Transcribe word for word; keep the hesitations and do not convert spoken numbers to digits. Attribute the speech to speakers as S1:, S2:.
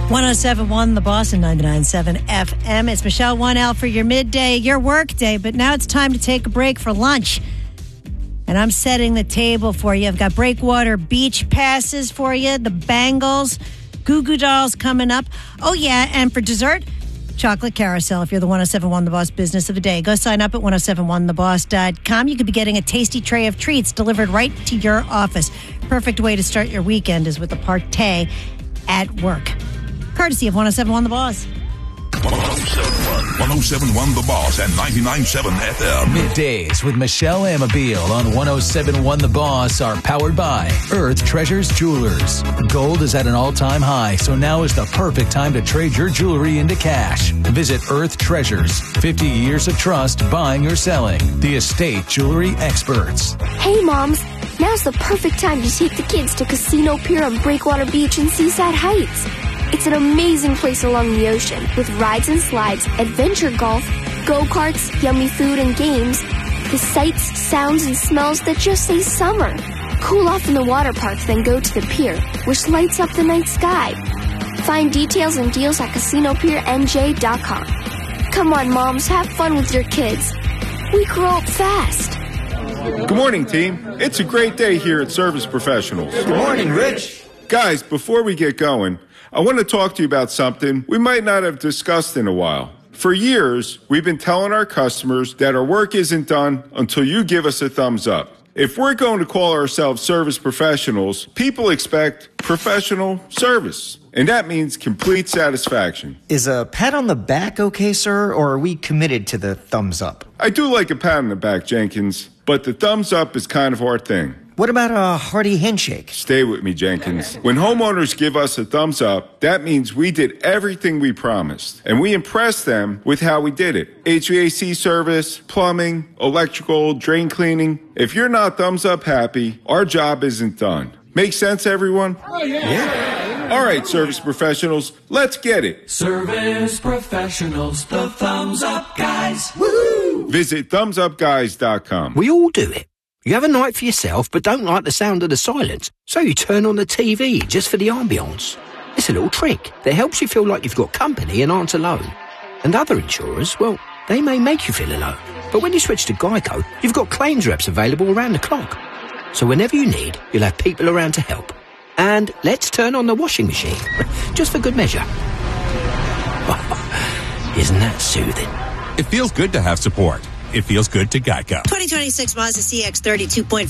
S1: one oh seven point one The Boss and ninety-nine point seven F M. It's Michelle one L for your midday, your work day, but now it's time to take a break for lunch. And I'm setting the table for you. I've got Breakwater Beach passes for you, the Bangles, Goo Goo Dolls coming up. Oh, yeah, and for dessert, chocolate carousel if you're the one oh seven point one The Boss business of the day. Go sign up at ten seventy-one the boss dot com. You could be getting a tasty tray of treats delivered right to your office. Perfect way to start your weekend is with a party at work. Courtesy of ten seventy-one The Boss.
S2: ten seventy-one The Boss and ninety-nine point seven F M.
S3: Middays with Michelle Amabile on ten seventy-one The Boss are powered by Earth Treasures Jewelers. Gold is at an all-time high, so now is the perfect time to trade your jewelry into cash. Visit Earth Treasures. fifty years of trust buying or selling. The estate jewelry experts.
S4: Hey, moms. Now's the perfect time to take the kids to Casino Pier on Breakwater Beach and Seaside Heights. It's an amazing place along the ocean with rides and slides, adventure golf, go-karts, yummy food and games, the sights, sounds, and smells that just say summer. Cool off in the water park, then go to the pier, which lights up the night sky. Find details and deals at casino pier n j dot com. Come on, moms, have fun with your kids. We grow up fast.
S5: Good morning, team. It's a great day here at Service Professionals.
S6: Good morning, Rich.
S5: Guys, before we get going, I want to talk to you about something we might not have discussed in a while. For years, we've been telling our customers that our work isn't done until you give us a thumbs up. If we're going to call ourselves service professionals, people expect professional service, and that means complete satisfaction.
S6: Is a pat on the back okay, sir, or are we committed to the thumbs up?
S5: I do like a pat on the back, Jenkins, but the thumbs up is kind of our thing.
S6: What about a hearty handshake?
S5: Stay with me, Jenkins. When homeowners give us a thumbs up, that means we did everything we promised. And we impressed them with how we did it. H V A C service, plumbing, electrical, drain cleaning. If you're not thumbs up happy, our job isn't done. Make sense, everyone?
S7: Oh, yeah.
S5: Yeah. All right, service professionals, let's get it.
S7: Service professionals, the thumbs up guys. Woohoo!
S5: Visit thumbs up guys dot com.
S8: We all do it. You have a night for yourself but don't like the sound of the silence, so you turn on the T V just for the ambience. It's a little trick that helps you feel like you've got company and aren't alone. And other insurers, well, they may make you feel alone. But when you switch to Geico, you've got claims reps available around the clock. So whenever you need, you'll have people around to help. And let's turn on the washing machine, just for good measure. Isn't that soothing?
S9: It feels good to have support. It feels good to Geico.
S1: twenty twenty-six Mazda C X thirty two point